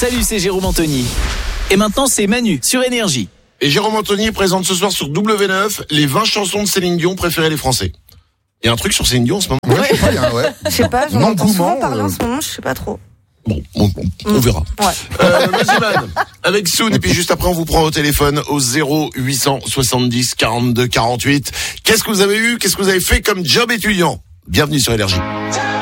Salut, c'est Jérôme Anthony. Et maintenant, c'est Manu sur Énergie. Et Jérôme Anthony présente ce soir sur W9 les 20 chansons de Céline Dion préférées des Français. Il y a un truc sur Céline Dion en ce moment. Ouais, je sais pas, Je sais pas, j'en entends souvent Engouement, parler en ce moment, je sais pas trop. Bon, on verra. Ouais. Vas-y man, avec Soon, et puis juste après on vous prend au téléphone au 0870 42 48. Qu'est-ce que vous avez eu, qu'est-ce que vous avez fait comme job étudiant? Bienvenue sur Énergie.